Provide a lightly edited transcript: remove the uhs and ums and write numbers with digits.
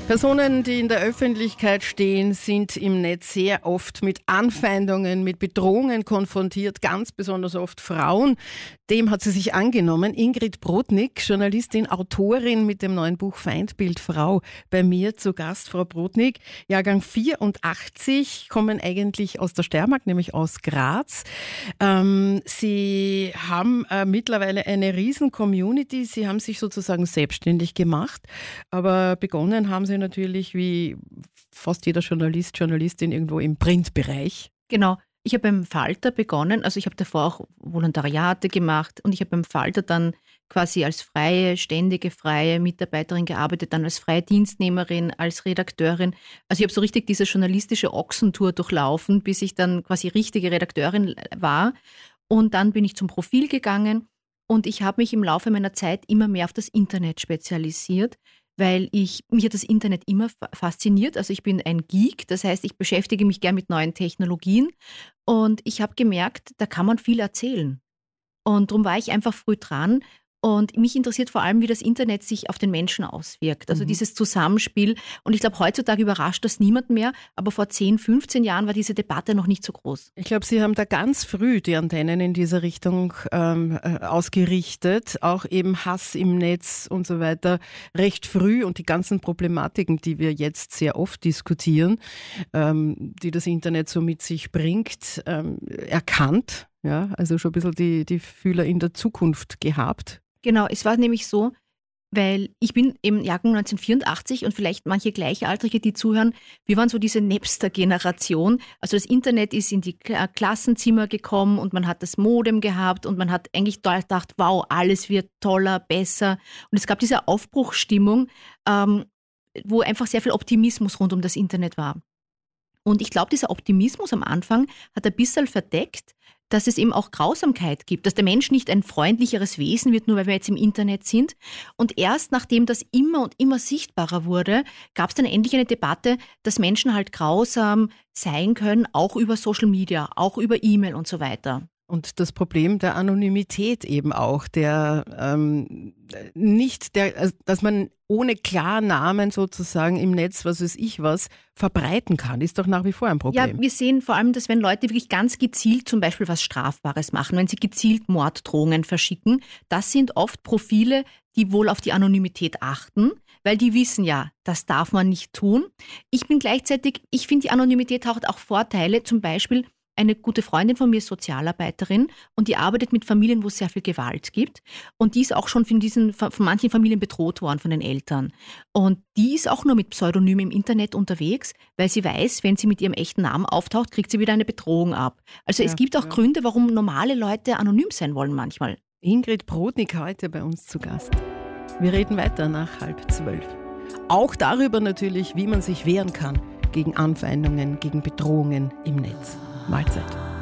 Personen, die in der Öffentlichkeit stehen, sind im Netz sehr oft mit Anfeindungen, mit Bedrohungen konfrontiert, ganz besonders oft Frauen. Dem hat sie sich angenommen. Ingrid Brodnik, Journalistin, Autorin mit dem neuen Buch Feindbild Frau, bei mir zu Gast. Frau Brodnik, Jahrgang 84, kommen eigentlich aus der Steiermark, nämlich aus Graz. Sie haben mittlerweile eine riesen Community. Sie haben sich sozusagen selbstständig gemacht, aber begonnen haben Sie natürlich wie fast jeder Journalist, Journalistin irgendwo im Printbereich. Genau. Ich habe beim Falter begonnen, also ich habe davor auch Volontariate gemacht und ich habe beim Falter dann quasi als ständige freie Mitarbeiterin gearbeitet, dann als freie Dienstnehmerin, als Redakteurin. Also ich habe so richtig diese journalistische Ochsentour durchlaufen, bis ich dann quasi richtige Redakteurin war. Und dann bin ich zum Profil gegangen und ich habe mich im Laufe meiner Zeit immer mehr auf das Internet spezialisiert, weil mich hat das Internet immer fasziniert. Also ich bin ein Geek, das heißt, ich beschäftige mich gern mit neuen Technologien und ich habe gemerkt, da kann man viel erzählen. Und darum war ich einfach früh dran. Und mich interessiert vor allem, wie das Internet sich auf den Menschen auswirkt. Also dieses Zusammenspiel. Und ich glaube, heutzutage überrascht das niemand mehr. Aber vor 10, 15 Jahren war diese Debatte noch nicht so groß. Ich glaube, Sie haben da ganz früh die Antennen in diese Richtung ausgerichtet. Auch eben Hass im Netz und so weiter. Recht früh und die ganzen Problematiken, die wir jetzt sehr oft diskutieren, die das Internet so mit sich bringt, erkannt. Ja, also schon ein bisschen die Fühler in der Zukunft gehabt. Genau, es war nämlich so, weil ich bin im Jahrgang 1984 und vielleicht manche Gleichaltrige, die zuhören, wir waren so diese Napster-Generation. Also das Internet ist in die Klassenzimmer gekommen und man hat das Modem gehabt und man hat eigentlich gedacht, wow, alles wird toller, besser. Und es gab diese Aufbruchsstimmung, wo einfach sehr viel Optimismus rund um das Internet war. Und ich glaube, dieser Optimismus am Anfang hat ein bisschen verdeckt, dass es eben auch Grausamkeit gibt, dass der Mensch nicht ein freundlicheres Wesen wird, nur weil wir jetzt im Internet sind. Und erst nachdem das immer und immer sichtbarer wurde, gab es dann endlich eine Debatte, dass Menschen halt grausam sein können, auch über Social Media, auch über E-Mail und so weiter. Und das Problem der Anonymität eben auch, dass man ohne Klarnamen sozusagen im Netz, was weiß ich was, verbreiten kann, ist doch nach wie vor ein Problem. Ja, wir sehen vor allem, dass wenn Leute wirklich ganz gezielt zum Beispiel was Strafbares machen, wenn sie gezielt Morddrohungen verschicken, das sind oft Profile, die wohl auf die Anonymität achten, weil die wissen ja, das darf man nicht tun. Ich finde die Anonymität hat auch Vorteile, zum Beispiel eine gute Freundin von mir ist Sozialarbeiterin und die arbeitet mit Familien, wo es sehr viel Gewalt gibt. Und die ist auch schon von manchen Familien bedroht worden von den Eltern. Und die ist auch nur mit Pseudonym im Internet unterwegs, weil sie weiß, wenn sie mit ihrem echten Namen auftaucht, kriegt sie wieder eine Bedrohung ab. Also es gibt auch Gründe, warum normale Leute anonym sein wollen manchmal. Ingrid Brodnik heute bei uns zu Gast. Wir reden weiter nach 11:30. Auch darüber natürlich, wie man sich wehren kann gegen Anfeindungen, gegen Bedrohungen im Netz. Mahlzeit.